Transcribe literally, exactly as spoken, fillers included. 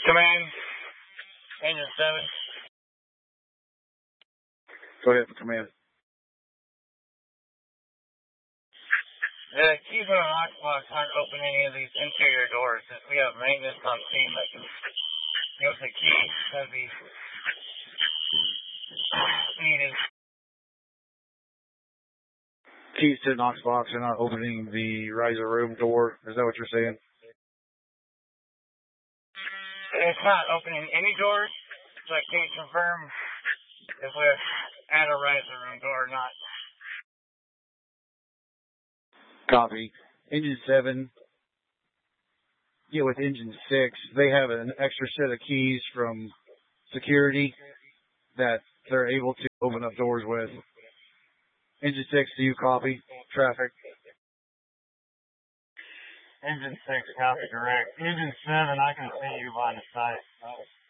Command, engine seven. Go ahead, command. The keys on the lockbox aren't opening any of these interior doors. Since we have maintenance on scene that can give the key that'd be needed. Keys to the Knox box are not opening the riser room door. Is that what you're saying? It's not opening any doors, so I can't confirm if we're at a riser room door or not. Copy. Engine seven, yeah, with engine six, they have an extra set of keys from security that they're able to open up doors with. Engine six, do you copy? Traffic. Engine six, copy direct. Engine seven, I can see you line of sight.